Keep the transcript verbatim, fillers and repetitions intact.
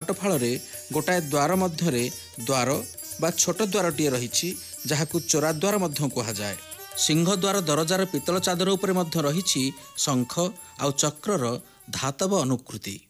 ବାଟ ଫାଳରେ ଗୋଟାଏ ଦ୍ୱାର ମଧ୍ୟରେ ଦ୍ୱାର ବା ଛୋଟ ଦ୍ୱାରଟିଏ ରହିଛି, ଯାହାକୁ ଚୋରା ଦ୍ୱାର ମଧ୍ୟ କୁହାଯାଏ। ସିଂହଦ୍ୱାର ଦରଜାର ପିତ୍ତଳ ଚାଦର ଉପରେ ମଧ୍ୟ ରହିଛି ଶଙ୍ଖ ଆଉ ଚକ୍ରର ଧାତବ ଅନୁକୃତି।